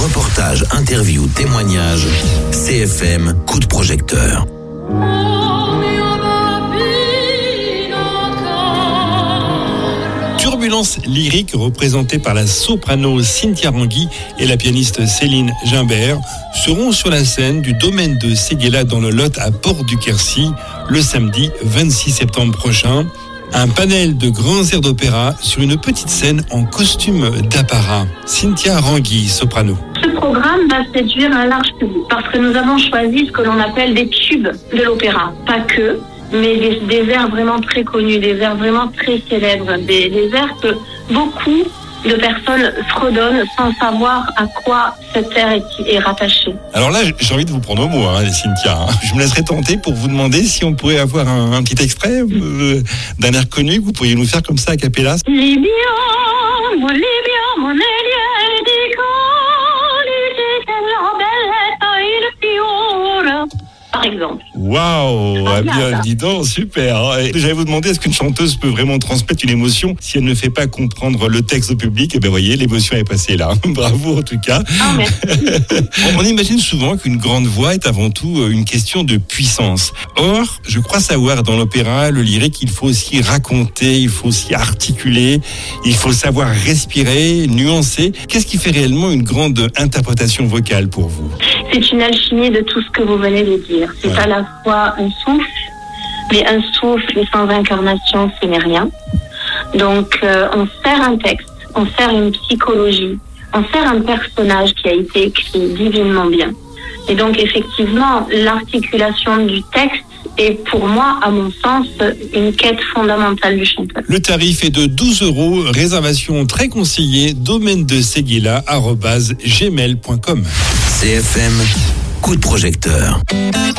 Reportages, interviews, témoignages. CFM, coup de projecteur. Turbulence lyrique représentée par la soprano Cynthia Rangui et la pianiste Céline Gimbert seront sur la scène du domaine de Séguéla dans le Lot à Port-du-Quercy le samedi 26 septembre prochain. Un panel de grands airs d'opéra sur une petite scène en costume d'apparat. Cynthia Rangui, soprano. Ce programme va séduire un large public parce que nous avons choisi ce que l'on appelle des tubes de l'opéra. Pas que, mais des airs vraiment très connus, des airs vraiment très célèbres, des airs que beaucoup de personnes fredonnent sans savoir à quoi cet air est rattaché. Alors là, j'ai envie de vous prendre au mot, Cynthia. Je me laisserai tenter pour vous demander si on pourrait avoir un petit extrait d'un air connu que vous pourriez nous faire comme ça a cappella. Par exemple. Waouh, bien, dis donc, super. J'allais vous demander, est-ce qu'une chanteuse peut vraiment transmettre une émotion si elle ne fait pas comprendre le texte au public? Et bien, voyez, l'émotion est passée là. Bravo, en tout cas. Ah, merci. On imagine souvent qu'une grande voix est avant tout une question de puissance. Or, je crois savoir dans l'opéra, le lyrique, il faut aussi raconter, il faut aussi articuler, il faut savoir respirer, nuancer. Qu'est-ce qui fait réellement une grande interprétation vocale pour vous? C'est une alchimie de tout ce que vous venez de dire. C'est à la fois un souffle, mais un souffle sans incarnation, ce n'est rien. Donc, on sert un texte, on sert une psychologie, on sert un personnage qui a été écrit divinement bien. Et donc, effectivement, l'articulation du texte est pour moi, à mon sens, une quête fondamentale du chanteur. Le tarif est de 12 €, réservation très conseillée, domaine de Séguéla @gmail.com. CFM, coup de projecteur.